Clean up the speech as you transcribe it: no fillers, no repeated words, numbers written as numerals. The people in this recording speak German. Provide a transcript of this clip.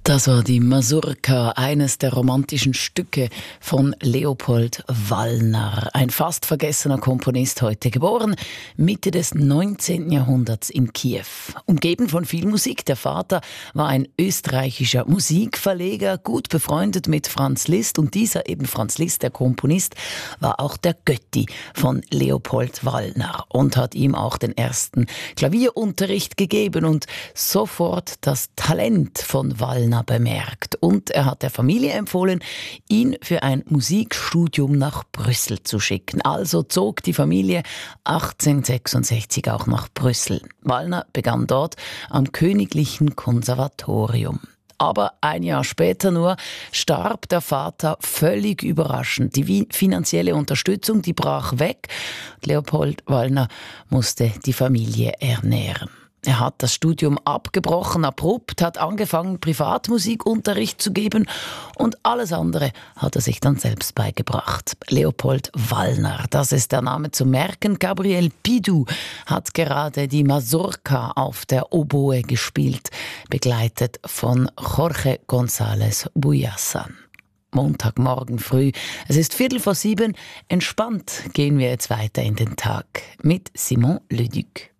Das war die Mazurka, eines der romantischen Stücke von Leopold Wallner. Ein fast vergessener Komponist, heute geboren, Mitte des 19. Jahrhunderts in Kiew. Umgeben von viel Musik. Der Vater war ein österreichischer Musikverleger, gut befreundet mit Franz Liszt. Und dieser, eben Franz Liszt, der Komponist, war auch der Götti von Leopold Wallner und hat ihm auch den ersten Klavierunterricht gegeben und sofort das Talent von Wallner bemerkt. Und er hat der Familie empfohlen, ihn für ein Musikstudium nach Brüssel zu schicken. Also zog die Familie 1866 auch nach Brüssel. Wallner begann dort am Königlichen Konservatorium. Aber ein Jahr später nur starb der Vater völlig überraschend. Die finanzielle Unterstützung, die brach weg. Leopold Wallner musste die Familie ernähren. Er hat das Studium abgebrochen, abrupt, hat angefangen, Privatmusikunterricht zu geben und alles andere hat er sich dann selbst beigebracht. Leopold Wallner, das ist der Name zu merken. Gabriel Pidou hat gerade die Mazurka auf der Oboe gespielt, begleitet von Jorge González Bujassán. Montagmorgen früh, es ist 6:15, entspannt gehen wir jetzt weiter in den Tag mit Simon Leduc.